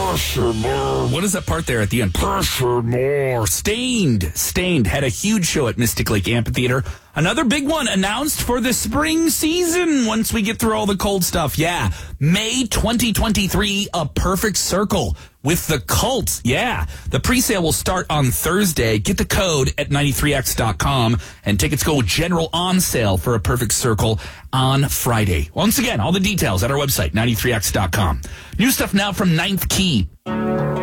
Pressure more. What is that part there at the end? Pressure more. Stained had a huge show at Mystic Lake Amphitheater. Another big one announced for the spring season once we get through all the cold stuff. Yeah, May 2023, A Perfect Circle with The Cult. Yeah, the presale will start on Thursday. Get the code at 93x.com, and tickets go general on sale for A Perfect Circle on Friday. Once again, all the details at our website, 93x.com. New stuff now from Ninth Key.